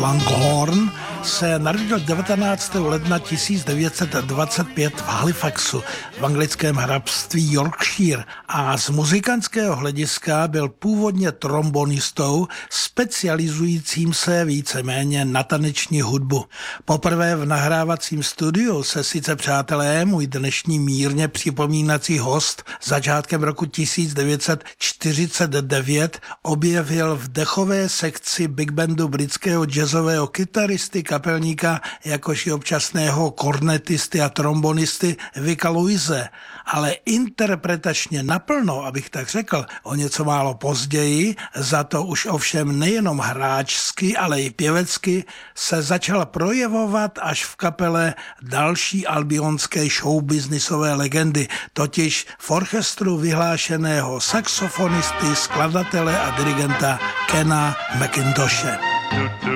Langhorne se narodil 19. ledna 1925 v Halifaxu v anglickém hrabství Yorkshire a z muzikantského hlediska byl původně trombonistou specializujícím se víceméně na taneční hudbu. Poprvé v nahrávacím studiu se sice přátelé, můj dnešní mírně připomínací host, začátkem roku 1949 objevil v dechové sekci big bandu britského jazzového kytaristy, kapelníka, jakož i občasného kornetisty a trombonisty Vicka Louise, ale interpretačně naplno, abych tak řekl, o něco málo později, za to už ovšem nejenom hráčsky, ale i pěvecky, se začal projevovat až v kapele další albionské showbiznisové legendy, totiž v orchestru vyhlášeného saxofonisty, skladatele a dirigenta Kena McIntoshe.